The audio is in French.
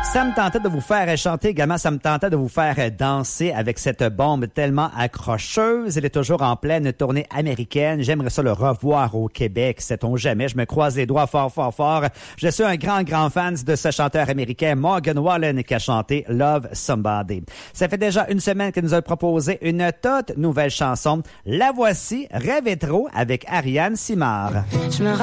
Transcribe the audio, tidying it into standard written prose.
Ça me tentait de vous faire chanter également, ça me tentait de vous faire danser avec cette bombe tellement accrocheuse. Elle est toujours en pleine tournée américaine. J'aimerais ça le revoir au Québec, sait-on jamais. Je me croise les doigts fort, fort, fort. Je suis un grand fan de ce chanteur américain Morgan Wallen qui a chanté Love Somebody. Ça fait déjà une semaine qu'il nous a proposé une toute nouvelle chanson. La voici, Rêve trop avec Ariane Simard.